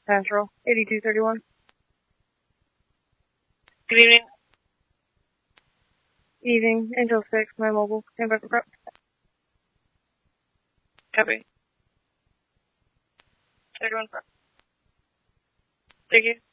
Pastoral, 8231. Good evening. Evening, Angel 6, my mobile, stand by for prep. Copy. 31 prep. Thank you.